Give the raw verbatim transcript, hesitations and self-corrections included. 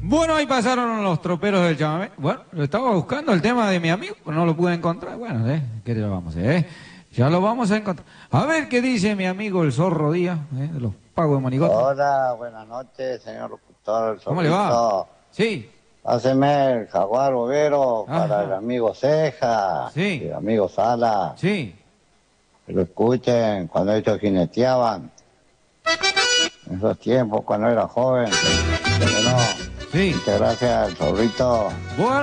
Bueno, ahí pasaron los troperos del chamamé. Bueno, lo estaba buscando el tema de mi amigo, pero no lo pude encontrar. Bueno, ¿eh? ¿Qué te lo vamos a hacer? Eh? Ya lo vamos a encontrar. A ver qué dice mi amigo el Zorro Díaz, ¿eh? De los pagos de Monigote. Hola, buenas noches, señor locutor, el ¿Cómo le va? Zorrito. Sí. Haceme el jaguar bobero Ajá. para el amigo Ceja Sí. y el amigo Sala. Sí. Que lo escuchen cuando ellos jineteaban. En esos tiempos, cuando era joven. Pero no. Sí. Muchas gracias, el Zorrito. Bueno.